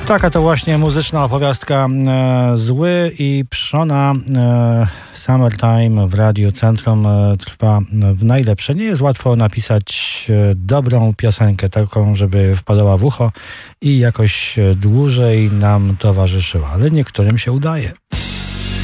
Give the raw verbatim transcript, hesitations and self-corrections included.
Taka to właśnie muzyczna opowiastka e, Zły i Przona e, Summertime w Radiu Centrum e, trwa w najlepsze. Nie jest łatwo napisać e, dobrą piosenkę, taką, żeby wpadała w ucho i jakoś dłużej nam towarzyszyła, ale niektórym się udaje.